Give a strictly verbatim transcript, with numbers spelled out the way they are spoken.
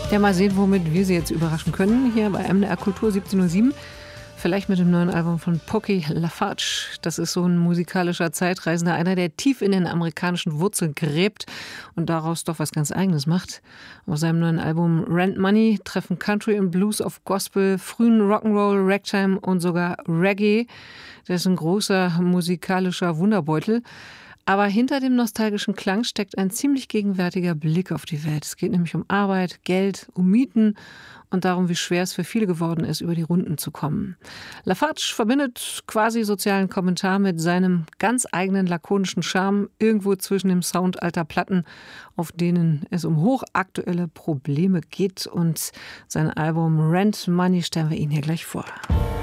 Ja, mal sehen, womit wir Sie jetzt überraschen können, hier bei M D R Kultur siebzehn Uhr sieben. Vielleicht mit dem neuen Album von Poki Lafarge. Das ist so ein musikalischer Zeitreisender, einer, der tief in den amerikanischen Wurzeln gräbt und daraus doch was ganz Eigenes macht. Auf seinem neuen Album Rent Money treffen Country und Blues auf Gospel, frühen Rock'n'Roll, Ragtime und sogar Reggae. Das ist ein großer musikalischer Wunderbeutel. Aber hinter dem nostalgischen Klang steckt ein ziemlich gegenwärtiger Blick auf die Welt. Es geht nämlich um Arbeit, Geld, um Mieten und darum, wie schwer es für viele geworden ist, über die Runden zu kommen. Lafarge verbindet quasi sozialen Kommentar mit seinem ganz eigenen lakonischen Charme irgendwo zwischen dem Sound alter Platten, auf denen es um hochaktuelle Probleme geht. Und sein Album Rent Money stellen wir Ihnen hier gleich vor.